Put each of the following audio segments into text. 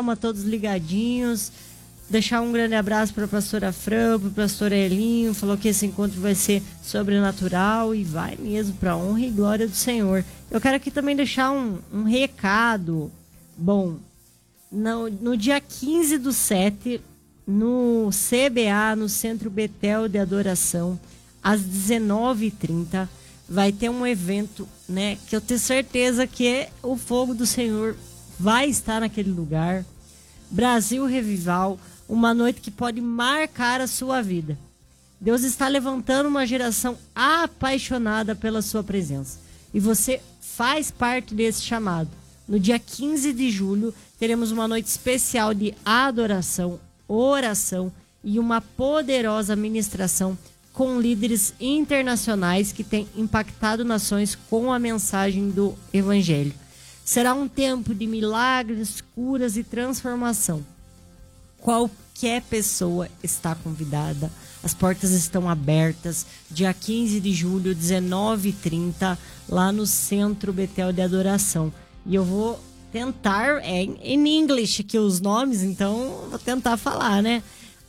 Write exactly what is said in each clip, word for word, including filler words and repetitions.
calma, todos ligadinhos. Deixar um grande abraço para a pastora Fran, para o pastor Elinho, falou que esse encontro vai ser sobrenatural e vai mesmo para a honra e glória do Senhor. Eu quero aqui também deixar um, um recado. Bom, no, no dia quinze do sete, no C B A, no Centro Betel de Adoração, às dezenove e trinta, vai ter um evento, né, que eu tenho certeza que é o fogo do Senhor vai estar naquele lugar. Brasil Revival, uma noite que pode marcar a sua vida. Deus está levantando uma geração apaixonada pela sua presença. E você faz parte desse chamado. No dia quinze de julho, teremos uma noite especial de adoração, oração e uma poderosa ministração com líderes internacionais que têm impactado nações com a mensagem do Evangelho. Será um tempo de milagres, curas e transformação. Qualquer pessoa está convidada. As portas estão abertas. Dia quinze de julho, dezenove e trinta, lá no Centro Betel de Adoração. E eu vou tentar, é em inglês aqui os nomes, então vou tentar falar, né?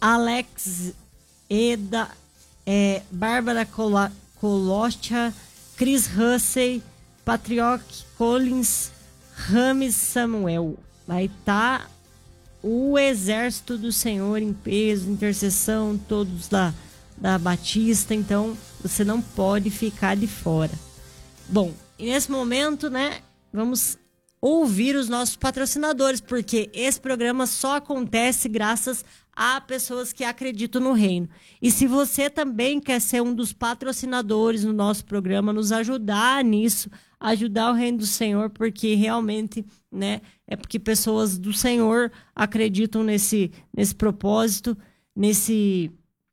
Alex, Eda, é, Bárbara Colostia, Chris Hussey, Patrick Collins, Rames Samuel. Vai estar o exército do Senhor em peso, intercessão, todos da, da Batista. Então você não pode ficar de fora. Bom, e nesse momento, né, vamos ouvir os nossos patrocinadores, porque esse programa só acontece graças a pessoas que acreditam no reino. E se você também quer ser um dos patrocinadores no nosso programa, nos ajudar nisso, ajudar o reino do Senhor, porque realmente, né, é porque pessoas do Senhor acreditam nesse, nesse propósito, nesse,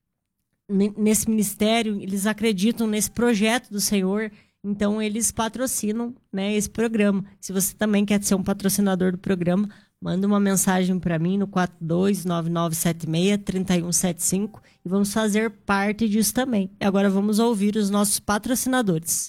nesse ministério, eles acreditam nesse projeto do Senhor, então eles patrocinam, né, esse programa. Se você também quer ser um patrocinador do programa, manda uma mensagem para mim no quatro dois nove nove sete seis, três um sete cinco e vamos fazer parte disso também. E agora vamos ouvir os nossos patrocinadores.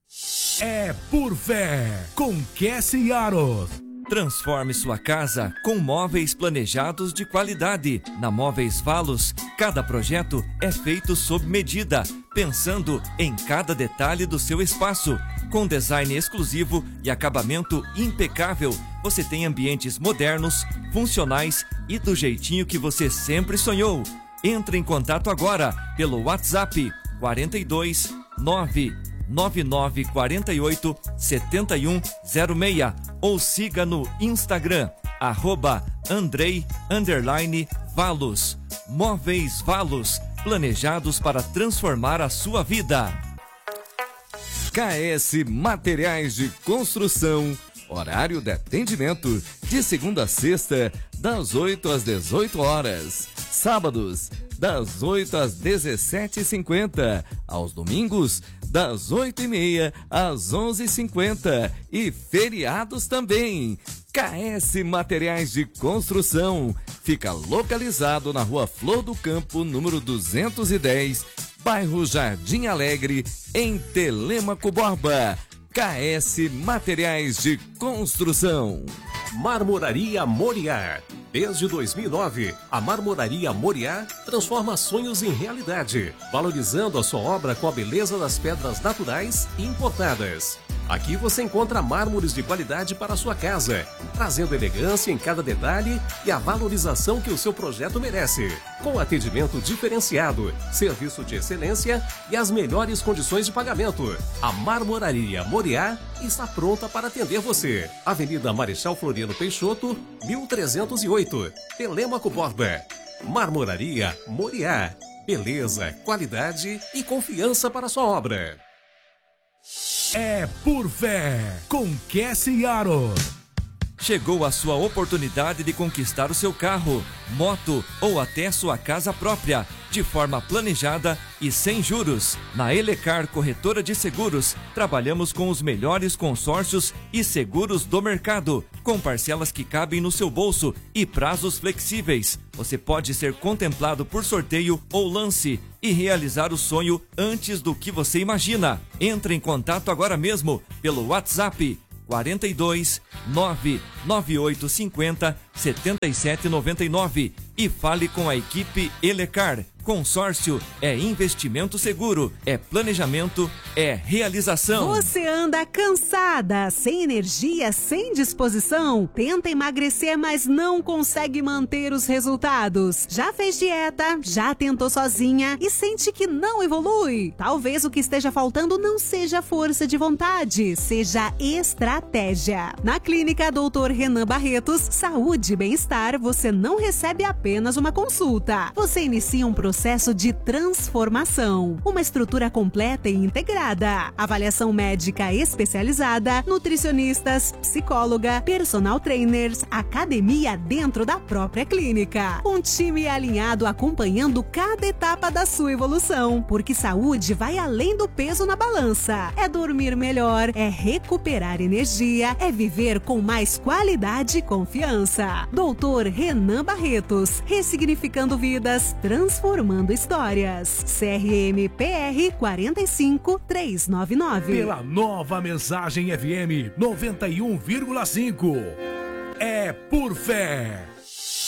É por fé, com Cassie Aro. Transforme sua casa com móveis planejados de qualidade. Na Móveis Valos, cada projeto é feito sob medida, pensando em cada detalhe do seu espaço. Com design exclusivo e acabamento impecável, você tem ambientes modernos, funcionais e do jeitinho que você sempre sonhou. Entre em contato agora pelo WhatsApp quatro dois nove nove nove quatro oito sete um zero seis ou siga no Instagram, arroba Andrei underline Valos. Móveis Valos, planejados para transformar a sua vida. K S Materiais de Construção. Horário de atendimento de segunda a sexta, das oito às dezoito horas. Sábados, das oito às dezessete e cinquenta. Aos domingos, das oito e meia às onze e cinquenta. E feriados também. K S Materiais de Construção. Fica localizado na Rua Flor do Campo, número duzentos e dez, bairro Jardim Alegre, em Telêmaco Borba. K S Materiais de Construção. Marmoraria Moriá. Desde dois mil e nove, a Marmoraria Moriá transforma sonhos em realidade, valorizando a sua obra com a beleza das pedras naturais e importadas. Aqui você encontra mármores de qualidade para a sua casa, trazendo elegância em cada detalhe e a valorização que o seu projeto merece. Com atendimento diferenciado, serviço de excelência e as melhores condições de pagamento, a Marmoraria Moriá está pronta para atender você. Avenida Marechal Floriano Peixoto, mil trezentos e oito, Telêmaco Borba. Marmoraria Moriá. Beleza, qualidade e confiança para a sua obra. É por fé, com Cassie Aro. Chegou a sua oportunidade de conquistar o seu carro, moto ou até sua casa própria, de forma planejada e sem juros. Na Elecar Corretora de Seguros, trabalhamos com os melhores consórcios e seguros do mercado, com parcelas que cabem no seu bolso e prazos flexíveis. Você pode ser contemplado por sorteio ou lance e realizar o sonho antes do que você imagina. Entre em contato agora mesmo pelo WhatsApp quatro dois nove nove oito cinco zero setenta e sete noventa e nove e fale com a equipe Elecar. Consórcio é investimento seguro, é planejamento, é realização. Você anda cansada, sem energia, sem disposição? Tenta emagrecer, mas não consegue manter os resultados. Já fez dieta, já tentou sozinha e sente que não evolui? Talvez o que esteja faltando não seja força de vontade, seja estratégia. Na clínica doutor Renan Barretos, saúde e bem-estar, você não recebe apenas uma consulta. Você inicia um processo processo de transformação. Uma estrutura completa e integrada. Avaliação médica especializada, nutricionistas, psicóloga, personal trainers, academia dentro da própria clínica. Um time alinhado acompanhando cada etapa da sua evolução. Porque saúde vai além do peso na balança. É dormir melhor, é recuperar energia, é viver com mais qualidade e confiança. doutor Renan Barretos, ressignificando vidas, transformando histórias. C R M P R quatro cinco três nove nove. Pela Nova Mensagem F M noventa e um vírgula cinco. É por fé.